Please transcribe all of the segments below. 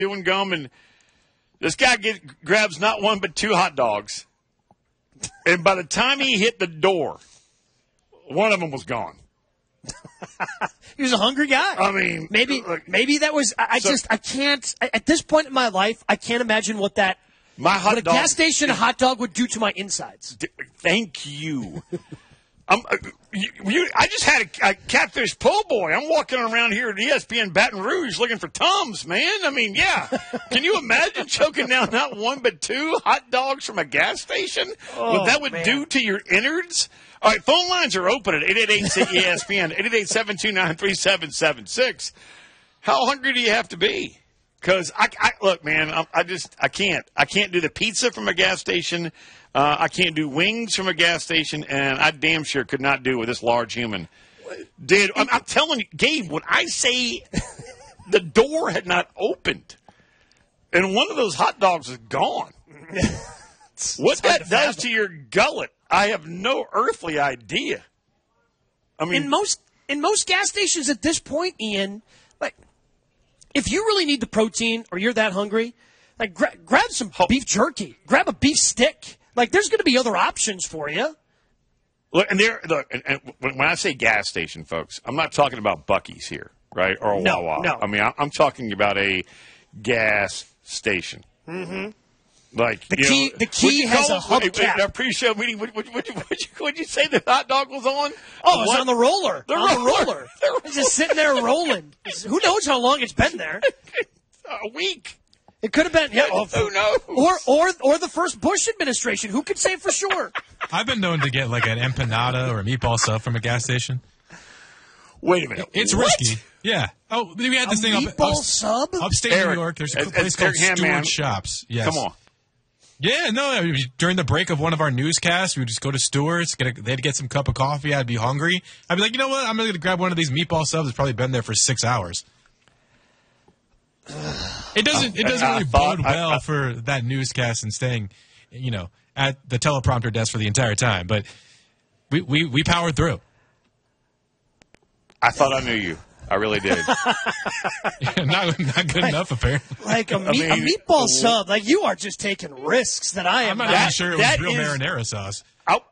doing gum, and this guy grabs not one but two hot dogs. And by the time he hit the door, one of them was gone. He was a hungry guy. I mean, maybe that was. I can't. At this point in my life, I can't imagine what a gas station hot dog would do to my insides. Thank you. I just had a catfish po' boy. I'm walking around here at ESPN Baton Rouge looking for Tums, man. I mean, yeah. Can you imagine choking down not one but two hot dogs from a gas station? What that would do to your innards? All right, phone lines are open at 888-ESPN, 888-729-3776. How hungry do you have to be? Because look, man, I can't. I can't do the pizza from a gas station. I can't do wings from a gas station, and I damn sure could not do with this large human. I'm telling you, Gabe, when I say the door had not opened and one of those hot dogs is gone, what that does to your gullet, I have no earthly idea. I mean, in most gas stations at this point, Ian, like, if you really need the protein or you're that hungry, like grab some beef jerky, grab a beef stick. Like, there's going to be other options for you. Look, and when I say gas station, folks, I'm not talking about Buc-ee's here, right, or a Wawa. No. I mean, I'm talking about a gas station. Mm-hmm. Like the key has a hubcap. In our pre-show meeting, would you say the hot dog was on? Oh, it was on the roller. The roller. It's just sitting there rolling. Who knows how long it's been there? A week. It could have been, who knows? Or the first Bush administration. Who could say for sure? I've been known to get like an empanada or a meatball sub from a gas station. Wait a minute. It's risky. Yeah. Oh, we had this thing meatball sub? Upstate New York. There's a place called Stewart Shops. Yes. Come on. Yeah, no. During the break of one of our newscasts, we would just go to Stewart's. They'd get some cup of coffee. I'd be hungry. I'd be like, you know what? I'm going to grab one of these meatball subs. It's probably been there for 6 hours. It doesn't really bode well for that newscast and staying, at the teleprompter desk for the entire time. But we powered through. I thought I knew you. I really did. not good enough, apparently. Like a meatball sub. Like, you are just taking risks that I am. I'm not even sure it was real marinara sauce.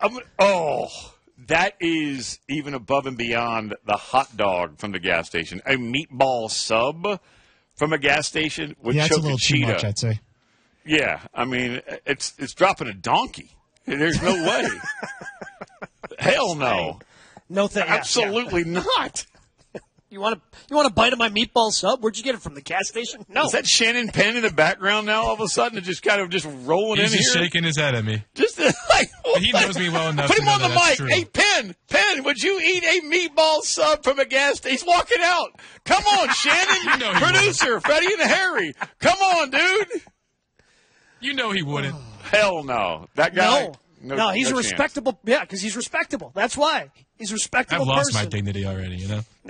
That is even above and beyond the hot dog from the gas station. A meatball sub from a gas station would choke a little a cheetah. Too much, I'd say. Yeah, I mean, it's dropping a donkey. There's no way. Hell no. No thanks. Absolutely not. You want a bite of my meatball sub? Where'd you get it from? The gas station? No. Is that Shannon Penn in the background now? All of a sudden, it just kind of rolling He's in just here. shaking his head at me. Just like he knows me well enough. Put him on the mic. True. Hey, Penn, would you eat a meatball sub from a gas station? He's walking out. Come on, Shannon. Producer Freddie and Harry. Come on, dude. You know he wouldn't. Hell no. That guy. No, he's a respectable. Yeah, because he's respectable. That's why he's a respectable. I've lost person. my dignity already.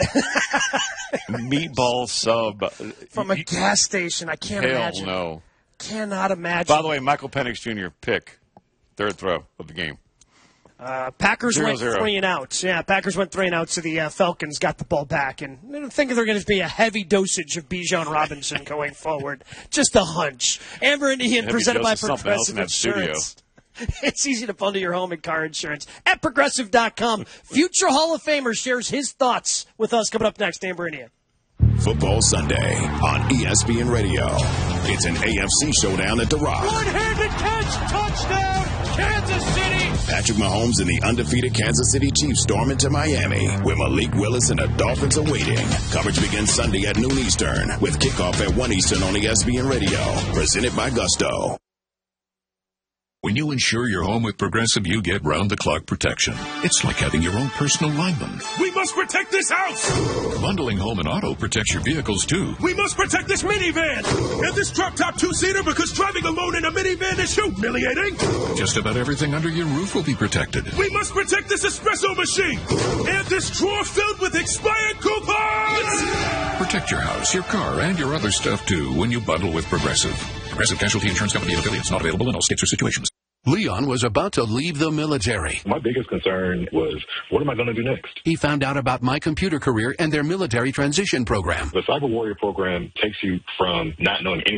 Meatball sub from a gas station. I can't imagine. Hell no. Cannot imagine. By the way, Michael Penix Jr. pick, third throw of the game. Packers went 3 and out. Yeah, Packers went 3 and out, so the Falcons got the ball back. And I think they're going to be a heavy dosage of Bijan Robinson going forward. Just a hunch. Amber and Ian, presented by Progressive Insurance. It's easy to bundle your home and car insurance at Progressive.com. Future Hall of Famer shares his thoughts with us coming up next. Amber and Ian. Football Sunday on ESPN Radio. It's an AFC showdown at The Rock. One-handed catch, touchdown, Kansas City. Patrick Mahomes and the undefeated Kansas City Chiefs storm into Miami, where Malik Willis and the Dolphins are waiting. Coverage begins Sunday at noon Eastern, with kickoff at 1 Eastern on ESPN Radio. Presented by Gusto. When you insure your home with Progressive, you get round-the-clock protection. It's like having your own personal lineman. We must protect this house! Bundling home and auto protects your vehicles, too. We must protect this minivan! And this drop-top two-seater, because driving alone in a minivan is humiliating! Just about everything under your roof will be protected. We must protect this espresso machine! And this drawer filled with expired coupons! Protect your house, your car, and your other stuff, too, when you bundle with Progressive. Progressive Casualty Insurance Company and affiliates. Not available in all states or situations. Leon was about to leave the military. My biggest concern was, what am I going to do next? He found out about My Computer Career and their military transition program. The Cyber Warrior program takes you from not knowing anything